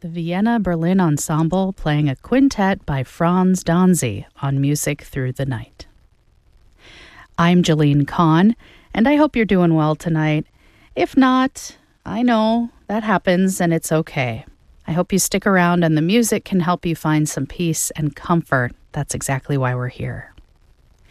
the Vienna Berlin Ensemble playing a quintet by Franz Danzy on Music Through the Night. I'm Jeline Kahn, and I hope you're doing well tonight. If not, I know that happens and it's okay. I hope you stick around and the music can help you find some peace and comfort. That's exactly why we're here.